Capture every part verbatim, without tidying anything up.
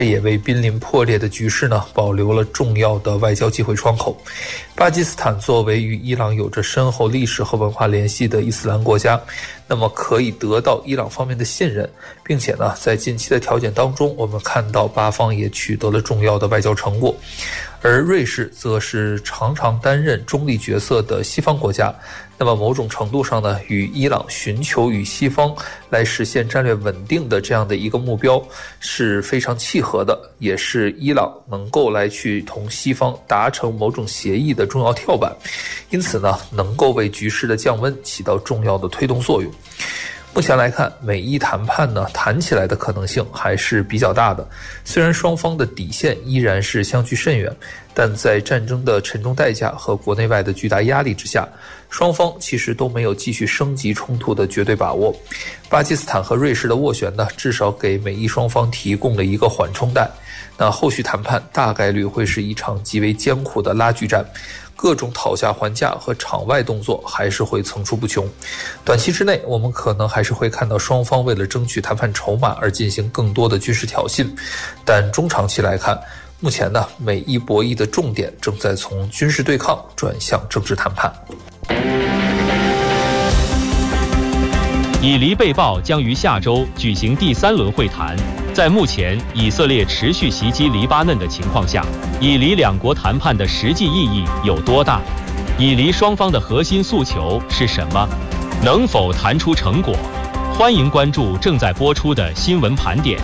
也为濒临破裂的局势呢保留了重要的外交机会窗口。巴基斯坦作为与伊朗有着深厚历史和文化联系的伊斯兰国家，那么可以得到伊朗方面的信任，并且呢，在近期的调解当中，我们看到巴方也取得了重要的外交成果。而瑞士则是常常担任中立角色的西方国家，那么某种程度上呢，与伊朗寻求与西方来实现战略稳定的这样的一个目标是非常契合的，也是伊朗能够来去同西方达成某种协议的重要跳板，因此呢，能够为局势的降温起到重要的推动作用。目前来看，美伊谈判呢谈起来的可能性还是比较大的。虽然双方的底线依然是相距甚远，但在战争的沉重代价和国内外的巨大压力之下，双方其实都没有继续升级冲突的绝对把握。巴基斯坦和瑞士的斡旋呢，至少给美伊双方提供了一个缓冲带。那后续谈判大概率会是一场极为艰苦的拉锯战。各种讨价还价和场外动作还是会层出不穷。短期之内，我们可能还是会看到双方为了争取谈判筹码而进行更多的军事挑衅，但中长期来看，目前呢，美伊博弈的重点正在从军事对抗转向政治谈判。 以黎被曝将于下周举行第三轮会谈。在目前以色列持续袭击黎巴嫩的情况下，以黎两国谈判的实际意义有多大？以黎双方的核心诉求是什么？能否谈出成果？欢迎关注正在播出的新闻盘点。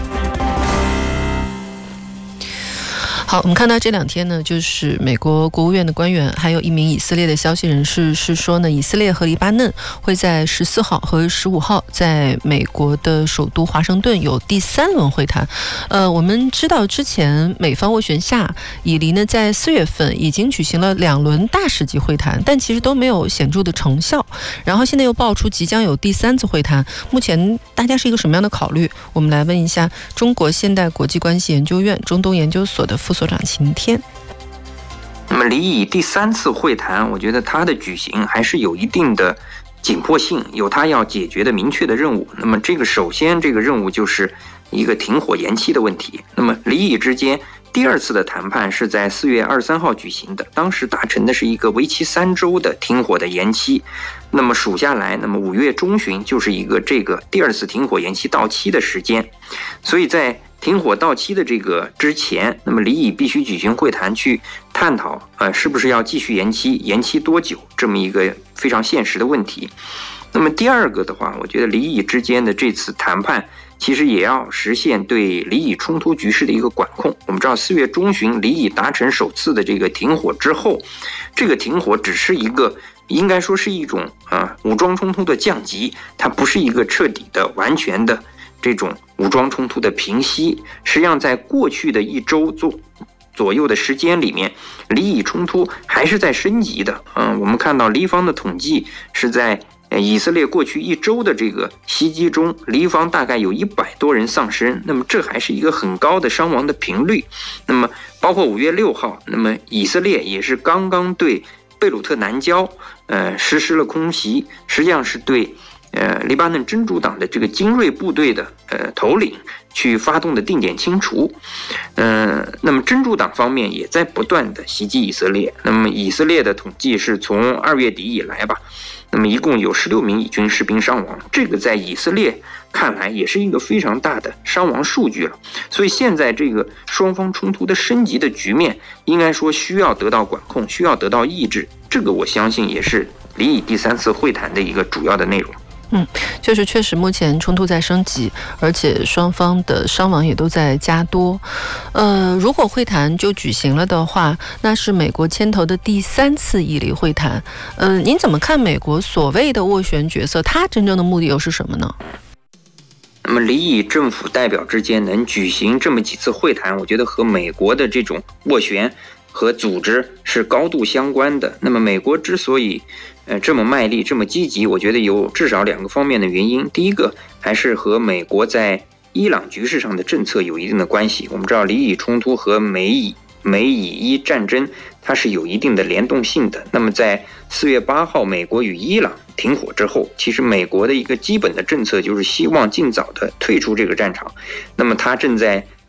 好，我们看到这两天呢，就是美国国务院的官员，还有一名以色列的消息人士是说呢，以色列和黎巴嫩会在十四号和十五号在美国的首都华盛顿有第三轮会谈。呃，我们知道之前美方斡旋下，以黎呢在四月份已经举行了两轮大使级会谈，但其实都没有显著的成效。然后现在又爆出即将有第三次会谈，目前大家是一个什么样的考虑？我们来问一下中国现代国际关系研究院中东研究所的副所长秦天。 那么黎以第三次会谈，我觉得它的举行还是有一定的紧迫性，有它要解决的明确的任务。那么这个首先这个任务就是一个停火延期的问题。那么黎以之间第二次的谈判是在四月二十三号举行的，当时达成的是一个为期三周的停火的延期。那么数下来，那么五月中旬就是一个这个第二次停火延期到期的时间。所以在停火到期的这个之前，那么黎以必须举行会谈去探讨，呃，是不是要继续延期，延期多久，这么一个非常现实的问题。那么第二个的话，我觉得黎以之间的这次谈判，其实也要实现对黎以冲突局势的一个管控。我们知道四月中旬黎以达成首次的这个停火之后，这个停火只是一个应该说是一种啊武装冲突的降级，它不是一个彻底的完全的这种武装冲突的平息。实际上在过去的一周左左右的时间里面，黎以冲突还是在升级的。嗯，我们看到黎方的统计是在以色列过去一周的这个袭击中，黎方大概有一百多人丧生，那么这还是一个很高的伤亡的频率。那么包括五月六号，那么以色列也是刚刚对贝鲁特南郊呃实施了空袭，实际上是对呃黎巴嫩真主党的这个精锐部队的呃头领去发动的定点清除。呃那么真主党方面也在不断的袭击以色列。那么以色列的统计是从二月底以来吧，那么一共有十六名以军士兵伤亡，这个在以色列看来也是一个非常大的伤亡数据了。所以现在这个双方冲突的升级的局面，应该说需要得到管控，需要得到抑制，这个我相信也是黎以第三次会谈的一个主要的内容。 嗯，就是确实目前冲突在升级，而且双方的伤亡也都在加多。呃，如果会谈就举行了的话，那是美国牵头的第三次以黎会谈。呃，您怎么看美国所谓的斡旋角色？它真正的目的又是什么呢？ 那么黎以政府代表之间能举行这么几次会谈，我觉得和美国的这种斡旋和组织是高度相关的。那么美国之所以呃，这么卖力，这么积极，我觉得有至少两个方面的原因。第一个还是和美国在伊朗局势上的政策有一定的关系。我们知道黎以冲突和美以美以伊战争它是有一定的联动性的。那么在四月八号美国与伊朗停火之后，其实美国的一个基本的政策就是希望尽早的退出这个战场。那么它正在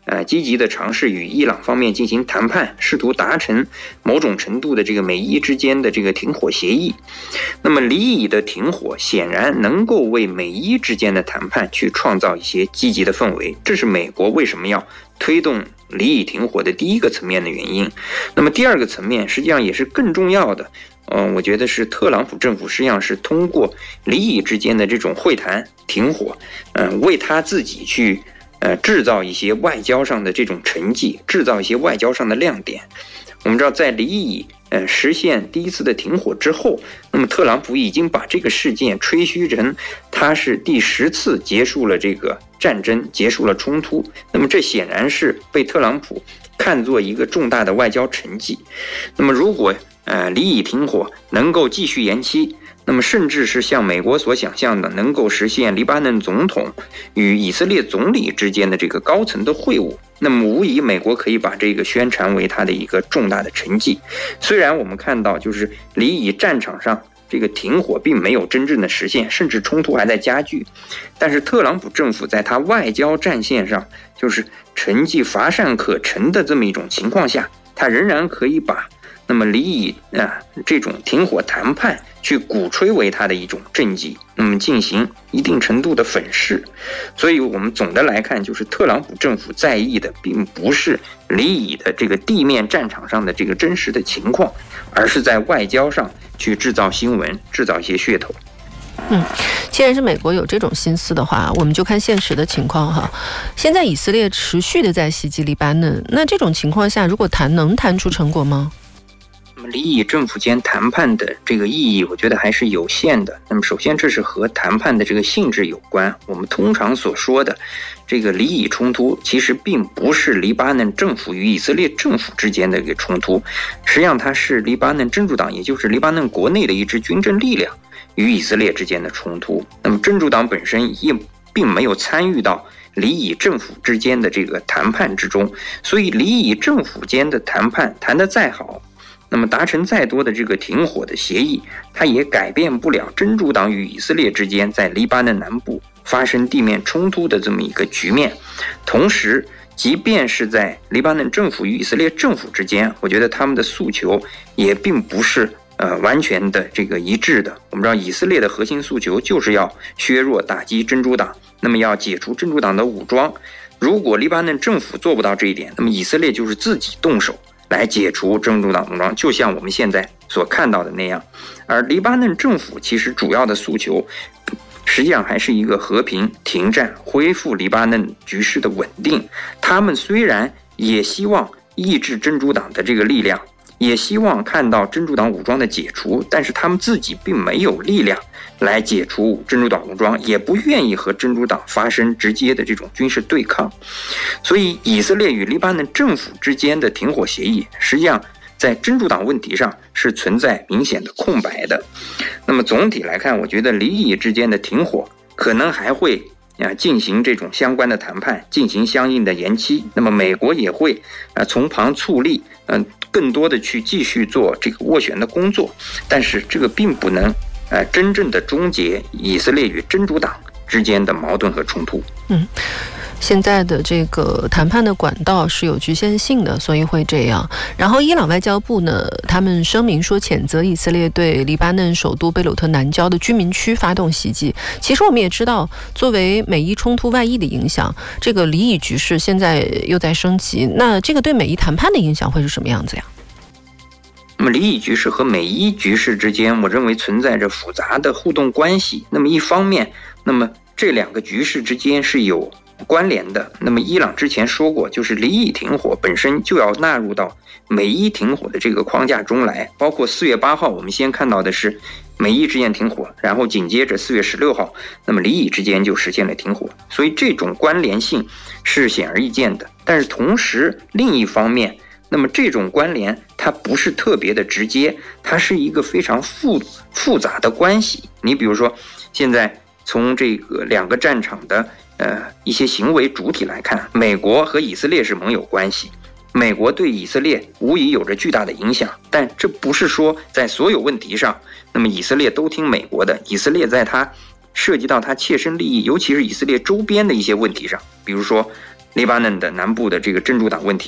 呃积极的尝试与伊朗方面进行谈判，试图达成某种程度的这个美伊之间的这个停火协议。那么离以的停火显然能够为美伊之间的谈判去创造一些积极的氛围，这是美国为什么要推动离以停火的第一个层面的原因。那么第二个层面实际上也是更重要的，嗯，我觉得是特朗普政府实际上是通过离以之间的这种会谈停火，嗯，为他自己去呃制造一些外交上的这种成绩，制造一些外交上的亮点。我们知道，在离以呃实现第一次的停火之后，那么特朗普已经把这个事件吹嘘成他是第十次结束了这个战争，结束了冲突。那么这显然是被特朗普看作一个重大的外交成绩。那么如果呃离以停火能够继续延期，那么甚至是像美国所想象的，能够实现黎巴嫩总统与以色列总理之间的这个高层的会晤，那么无疑美国可以把这个宣传为他的一个重大的成绩。虽然我们看到就是离以战场上这个停火并没有真正的实现，甚至冲突还在加剧，但是特朗普政府在他外交战线上就是成绩乏善可陈的这么一种情况下，他仍然可以把那么离以啊这种停火谈判去鼓吹为他的一种政绩，那么进行一定程度的粉饰。所以我们总的来看，就是特朗普政府在意的并不是离以的这个地面战场上的这个真实的情况，而是在外交上去制造新闻，制造一些噱头。 嗯，既然是美国有这种心思的话，我们就看现实的情况哈。现在以色列持续的在袭击黎巴嫩，那这种情况下，如果谈能谈出成果吗？ 那么离以政府间谈判的这个意义，我觉得还是有限的。那么首先，这是和谈判的这个性质有关。我们通常所说的这个离以冲突，其实并不是黎巴嫩政府与以色列政府之间的一个冲突，实际上它是黎巴嫩真主党，也就是黎巴嫩国内的一支军政力量与以色列之间的冲突。那么真主党本身也并没有参与到离以政府之间的这个谈判之中，所以离以政府间的谈判谈得再好，那么达成再多的这个停火的协议，它也改变不了真主党与以色列之间在黎巴嫩南部发生地面冲突的这么一个局面。同时，即便是在黎巴嫩政府与以色列政府之间，我觉得他们的诉求也并不是呃完全的这个一致的。我们知道以色列的核心诉求就是要削弱打击真主党，那么要解除真主党的武装。如果黎巴嫩政府做不到这一点，那么以色列就是自己动手来解除真主党武装，就像我们现在所看到的那样。而黎巴嫩政府其实主要的诉求实际上还是一个和平停战，恢复黎巴嫩局势的稳定。他们虽然也希望抑制真主党的这个力量，也希望看到真主党武装的解除，但是他们自己并没有力量来解除真主党武装，也不愿意和真主党发生直接的这种军事对抗。所以以色列与黎巴嫩政府之间的停火协议，实际上在真主党问题上是存在明显的空白的。那么总体来看，我觉得离以之间的停火可能还会啊进行这种相关的谈判，进行相应的延期。那么美国也会啊从旁促力，嗯、呃，更多的去继续做这个斡旋的工作。但是这个并不能呃真正的终结以色列与真主党之间的矛盾和冲突。 嗯。现在的这个谈判的管道是有局限性的，所以会这样。然后伊朗外交部呢，他们声明说谴责以色列对黎巴嫩首都贝鲁特南郊的居民区发动袭击。其实我们也知道，作为美伊冲突外溢的影响，这个离以局势现在又在升级，那这个对美伊谈判的影响会是什么样子呀？ 那么离以局势和美伊局势之间，我认为存在着复杂的互动关系。那么一方面，那么这两个局势之间是有关联的。那么伊朗之前说过，就是离以停火本身就要纳入到美伊停火的这个框架中来。包括四月八号，我们先看到的是美伊之间停火，然后紧接着四月十六号，那么离以之间就实现了停火。所以这种关联性是显而易见的。但是同时，另一方面，那么这种关联它不是特别的直接，它是一个非常复复杂的关系。你比如说，现在从这个两个战场的呃一些行为主体来看，美国和以色列是盟友关系，美国对以色列无疑有着巨大的影响，但这不是说在所有问题上，那么以色列都听美国的。以色列在它涉及到它切身利益，尤其是以色列周边的一些问题上，比如说黎巴嫩的南部的这个真主党问题。